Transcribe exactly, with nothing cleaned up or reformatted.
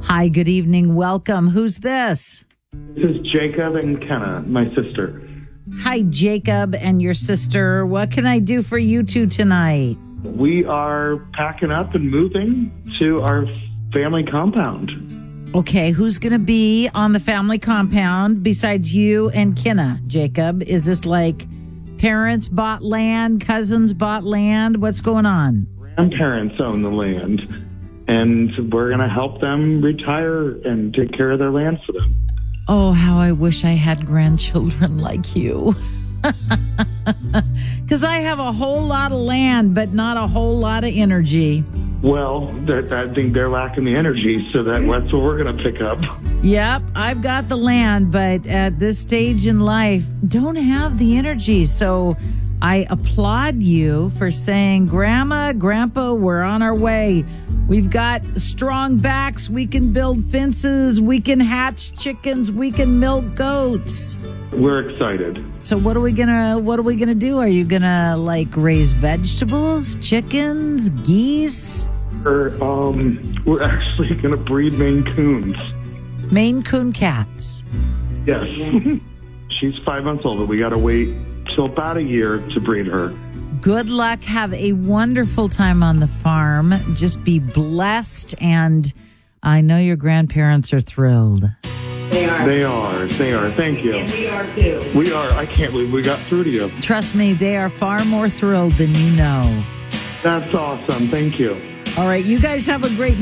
Hi, good evening. Welcome. Who's this? This is Jacob and Kenna, my sister. Hi, Jacob and your sister. What can I do for you two tonight? We are packing up and moving to our family compound. Okay, who's going to be on the family compound besides you and Kenna, Jacob? Is this like parents bought land, cousins bought land? What's going on? Grandparents own the land, and we're going to help them retire and take care of their land for them. Oh, how I wish I had grandchildren like you. Because I have a whole lot of land, but not a whole lot of energy. Well, that, I think they're lacking the energy, so that, that's what we're going to pick up. Yep, I've got the land, but at this stage in life, don't have the energy. So I applaud you for saying, Grandma, Grandpa, we're on our way. We've got strong backs. We can build fences. We can hatch chickens. We can milk goats. We're excited. So what are we gonna what are we gonna do? Are you gonna like raise vegetables, chickens, geese? We're, um, we're actually going to breed Maine Coons. Maine Coon cats. Yes. She's five months old, but we got to wait till about a year to breed her. Good luck. Have a wonderful time on the farm. Just be blessed. And I know your grandparents are thrilled. They are. They are. They are. Thank you. And we are too. We are. I can't believe we got through to you. Trust me, they are far more thrilled than you know. That's awesome. Thank you. All right. You guys have a great night.